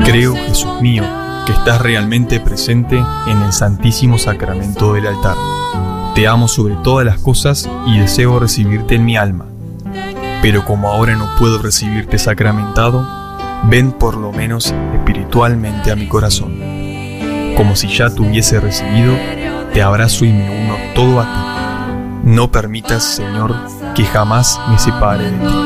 Creo, Jesús mío, que estás realmente presente en el Santísimo Sacramento del altar. Te amo sobre todas las cosas y deseo recibirte en mi alma. Pero como ahora no puedo recibirte sacramentado, ven por lo menos espiritualmente a mi corazón. Como si ya te hubiese recibido, te abrazo y me uno todo a ti. No permitas, Señor, que jamás me separe de ti.